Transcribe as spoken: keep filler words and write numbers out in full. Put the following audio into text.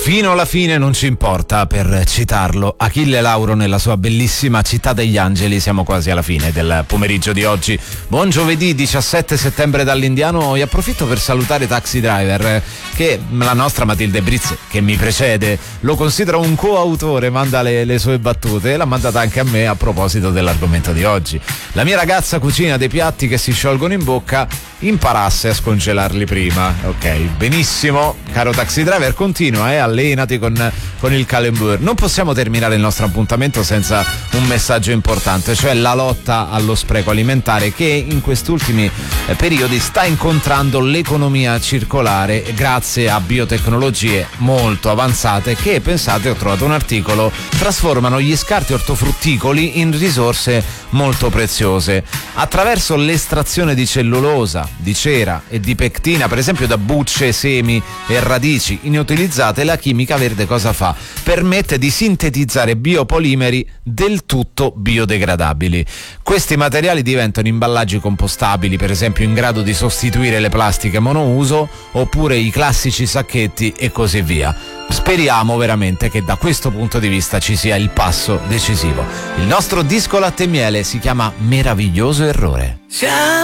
Fino alla fine non ci importa, per citarlo Achille Lauro nella sua bellissima Città degli Angeli. Siamo quasi alla fine del pomeriggio di oggi. Buon giovedì diciassette settembre dall'Indiano, e approfitto per salutare Taxi Driver, che la nostra Matilde Brizzi, che mi precede, lo considero un coautore, manda le, le sue battute e l'ha mandata anche a me a proposito dell'argomento di oggi. La mia ragazza cucina dei piatti che si sciolgono in bocca, imparasse a scongelarli prima. Ok, benissimo, caro Taxi Driver, continua, eh, allenati con, con il Calembour. Non possiamo terminare il nostro appuntamento senza un messaggio importante, cioè la lotta allo spreco alimentare, che in questi ultimi eh, periodi sta incontrando l'economia circolare grazie a biotecnologie molto avanzate che, pensate, ho trovato un articolo, trasformano gli scarti ortofrutticoli in risorse molto preziose attraverso l'estrazione di cellulosa, di cera e di pectina, per esempio da bucce, semi e radici inutilizzate. La chimica verde cosa fa? Permette di sintetizzare biopolimeri del tutto biodegradabili. Questi materiali diventano imballaggi compostabili, per esempio in grado di sostituire le plastiche monouso oppure i classici sacchetti e così via. Speriamo veramente che da questo punto di vista ci sia il passo decisivo. Il nostro disco latte e miele si chiama Meraviglioso Errore.